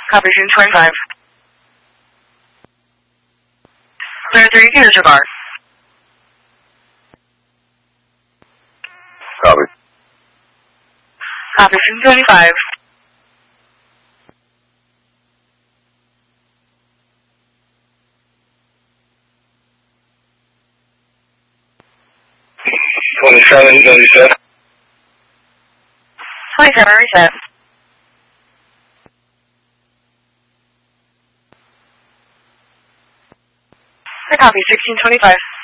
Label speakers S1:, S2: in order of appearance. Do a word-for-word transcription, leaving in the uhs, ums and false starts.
S1: Copy June twenty-five. Clear three, here's your bar.
S2: Copy.
S1: Copy June twenty-five.
S2: twenty-seven, reset.
S1: twenty-seven, reset. Copy sixteen twenty-five.